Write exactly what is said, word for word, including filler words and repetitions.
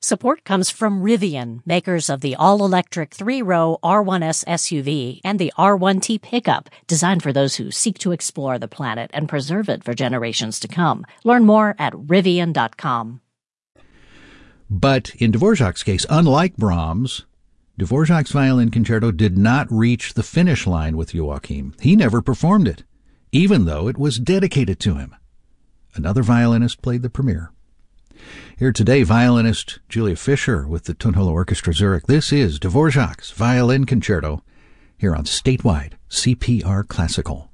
Support comes from Rivian, makers of the all-electric three-row R one S S U V and the R one T pickup, designed for those who seek to explore the planet and preserve it for generations to come. Learn more at Rivian dot com. But in Dvorak's case, unlike Brahms, Dvorak's violin concerto did not reach the finish line with Joachim. He never performed it, even though it was dedicated to him. Another violinist played the premiere. Here today, violinist Julia Fischer with the Tonhalle Orchestra Zurich. This is Dvorak's Violin Concerto here on Statewide C P R Classical.